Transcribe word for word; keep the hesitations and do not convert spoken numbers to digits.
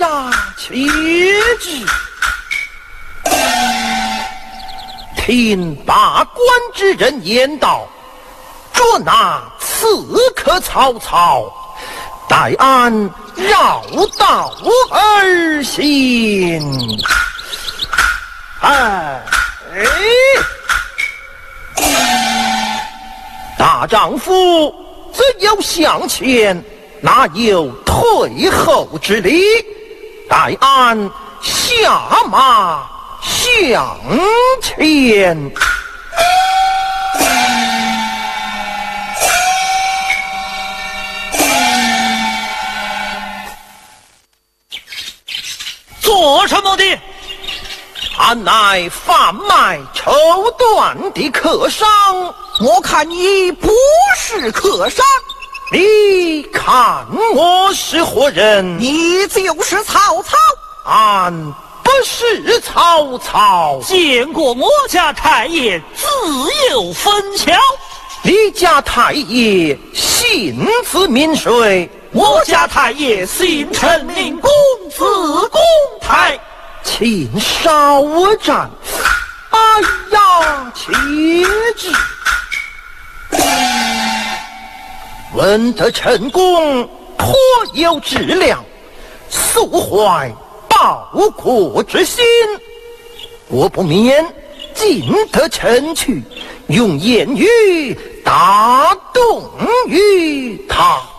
呀，且止！听罢官之人言道：捉拿刺客曹操，待俺绕道而行。哎，大丈夫只有向前，哪有退后之理？待俺下马向前。 做什么的？ 俺乃贩卖绸缎的客商， 我看你不是客商， 你看我是何人？ 你就是曹操。 俺不是曹操。 见过我家太爷自有分晓。 你家太爷姓字名谁？ 我家太爷姓陈，名公，字公台。 请稍战。哎呀，且止！闻得陈公颇有质量，素怀报国之心，我不免进得城去，用言语打动于他。